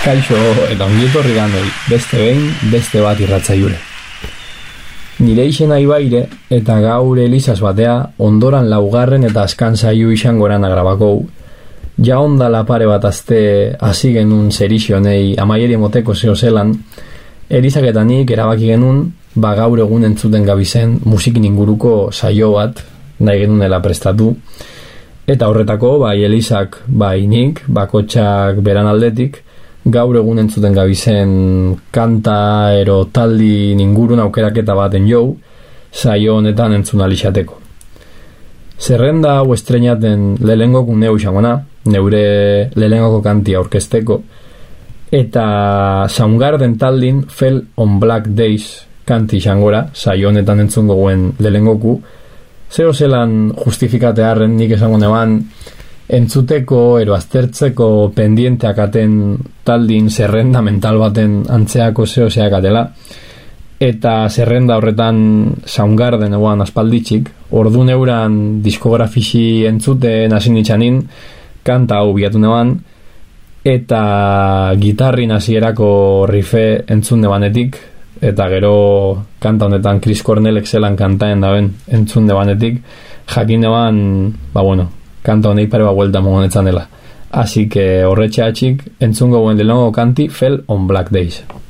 Kaixo eta ongietorri ganoi, beste behin, beste bat irratzaiure. Nire izena Ibaire eta gaur Elizaz batea ondoran laugarren eta askan saio izangoran agrabakou. Ja ondala pare bat azte hasi genuen zerixionei amaieri emoteko zeo zelan, Elizak eta nik erabaki genuen gaur egun entzuten gabizen musikin inguruko saio bat nahi genuela prestatu. Eta horretako, bai Elizak, bai nik, bakotxak beran aldetik, gaur egun entzuten gabizen kanta ero taldi ingurun aukeraketa baten jou, saio honetan entzun alixateko. Zerrenda hau estrenaten lehenengoko neu izangona, neure lehenengoko kantia aurkezteko, eta Soundgarden taldin Fell on Black Days kanti izangora, saio honetan entzun gogoen lehenengoku, zeo zelan justifikatearen nik esango neban, entzuteko ero aztertzeko pendienteak aten taldin zerrenda mental baten antzeako zeozeak atela, eta zerrenda horretan Soundgarden eguan aspalditxik, ordu neuran diskografisi entzuten hasi nitzanin, kanta hau biatu neban, eta gitarrin hasierako rife entzun nebanetik, eta gero kanta honetan Chris Cornellek zelan kantaen daben entzun nebanetik, jakin neban, kanta honei pare bat buelta mogonetzan dela. Así que horretxe atxik entzungo guen lehenengo kanti Fell on Black Days.